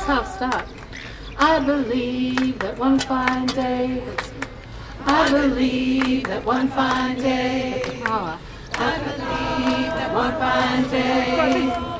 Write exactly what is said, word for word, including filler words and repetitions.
stop, stop. I believe that one fine day, I believe that one fine day, I believe that one fine day.